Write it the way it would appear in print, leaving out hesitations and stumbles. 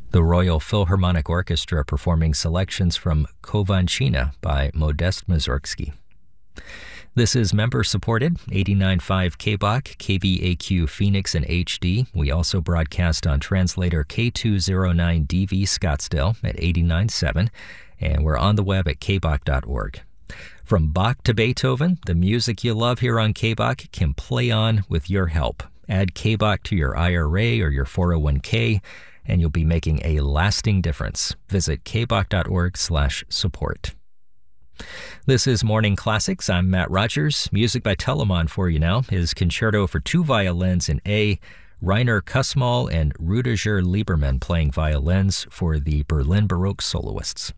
The Royal Philharmonic Orchestra performing selections from Kovanchina by Modest Mussorgsky. This is member-supported, 89.5 KBOK, KVAQ Phoenix and HD. We also broadcast on translator K209DV Scottsdale at 89.7, and we're on the web at kbok.org. From Bach to Beethoven, the music you love here on KBOK can play on with your help. Add KBOK to your IRA or your 401k, and you'll be making a lasting difference. Visit kbok.org/support. This is Morning Classics. I'm Matt Rogers. Music by Telemann for you now is Concerto for Two Violins in A, Rainer Kussmaul and Rudiger Liebermann playing violins for the Berlin Baroque soloists.